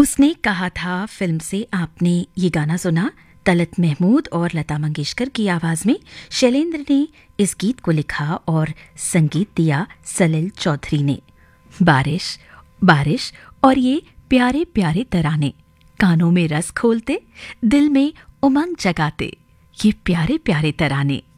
उसने कहा था फिल्म से आपने ये गाना सुना। तलत महमूद और लता मंगेशकर की आवाज में शैलेंद्र ने इस गीत को लिखा और संगीत दिया सलिल चौधरी ने। बारिश बारिश और ये प्यारे प्यारे तराने कानों में रस खोलते, दिल में उमंग जगाते, ये प्यारे प्यारे तराने।